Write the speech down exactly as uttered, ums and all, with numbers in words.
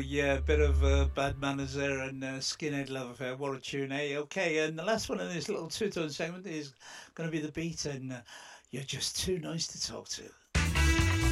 yeah, bit of uh, bad manners there and uh, skinhead love affair. What a tune, eh? Okay, and the last one in this little two-tone segment is going to be the beat, and uh, you're just too nice to talk to.